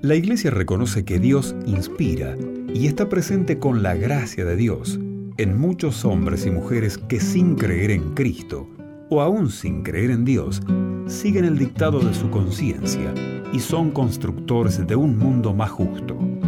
La Iglesia reconoce que Dios inspira y está presente con la gracia de Dios en muchos hombres y mujeres que, sin creer en Cristo o aún sin creer en Dios, siguen el dictado de su conciencia y son constructores de un mundo más justo.